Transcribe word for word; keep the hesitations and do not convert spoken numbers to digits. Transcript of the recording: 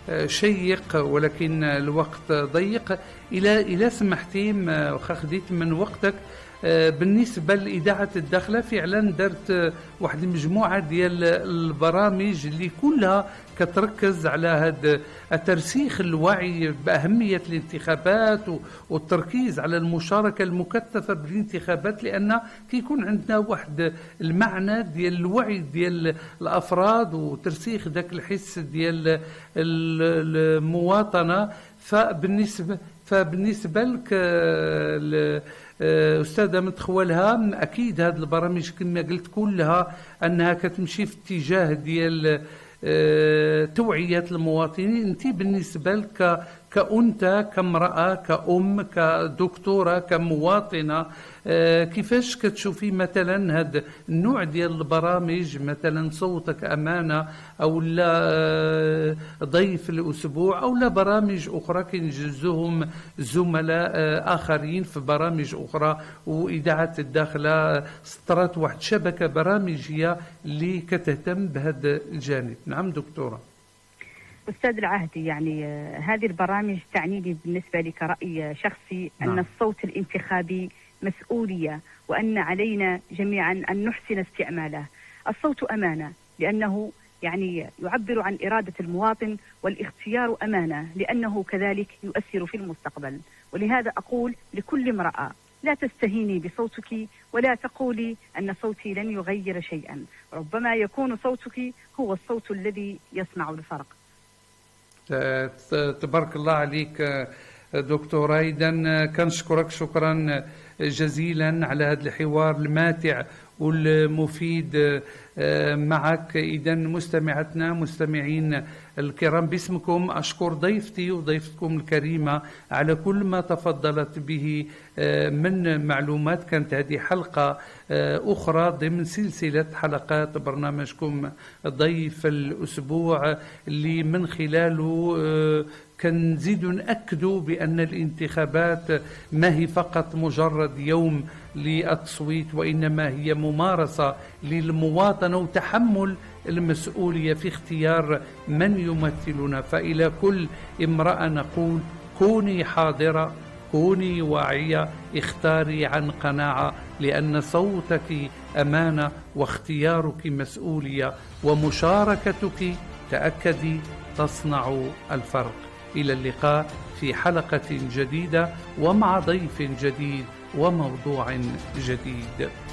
شيق ولكن الوقت ضيق. إلى إلى سمحتي وخا خديت من وقتك، بالنسبة لإذاعة الداخلة فعلا درت واحد المجموعة ديال البرامج اللي كلها كتركز على هذا الترسيخ الوعي بأهمية الانتخابات والتركيز على المشاركة المكثفة بالانتخابات، لأن كيكون عندنا واحد المعنى ديال الوعي ديال الأفراد وترسيخ ذاك الحس ديال المواطنة. فبالنسبة فبالنسبة لك أستاذة مدخولها، أكيد هذه البرامج كما قلت كلها أنها كتمشي في اتجاه ديال توعية المواطنين. أنت بالنسبة لك كأنثى، كامرأة، كأم، كدكتورة، كمواطنة، كيفاش كتشوفي مثلا هذا النوع ديال البرامج، مثلا صوتك أمانة أو لا ضيف الأسبوع أو لا برامج أخرى كينجزوهم زملاء آخرين في برامج أخرى، وإذاعة الداخلة سطرت واحد شبكة برامجية اللي كتهتم بهذا الجانب. نعم دكتورة. أستاذ العهدي، يعني هذه البرامج تعني لي بالنسبة لي كرأي شخصي أن نعم. الصوت الانتخابي مسؤولية، وأن علينا جميعا أن نحسن استعماله. الصوت أمانة لأنه يعني يعبر عن إرادة المواطن، والاختيار أمانة لأنه كذلك يؤثر في المستقبل. ولهذا أقول لكل امرأة: لا تستهيني بصوتك، ولا تقولي أن صوتي لن يغير شيئا، ربما يكون صوتك هو الصوت الذي يصنع الفرق. تبارك الله عليك دكتورة. إذن كنشكرك شكرا جزيلا على هذا الحوار الماتع والمفيد معك. إذن مستمعتنا مستمعين الكرام، باسمكم أشكر ضيفتي وضيفتكم الكريمة على كل ما تفضلت به من معلومات. كانت هذه حلقة أخرى ضمن سلسلة حلقات برنامجكم ضيف الأسبوع، اللي من خلاله كنزيد نأكدوا بأن الانتخابات ما هي فقط مجرد يوم للتصويت، وإنما هي ممارسة للمواطنة وتحمل المسؤولية في اختيار من يمثلنا. فإلى كل امرأة نقول: كوني حاضرة، كوني واعية، اختاري عن قناعة، لأن صوتك أمانة واختيارك مسؤولية، ومشاركتك تأكدي تصنع الفرق. إلى اللقاء في حلقة جديدة ومع ضيف جديد وموضوع جديد.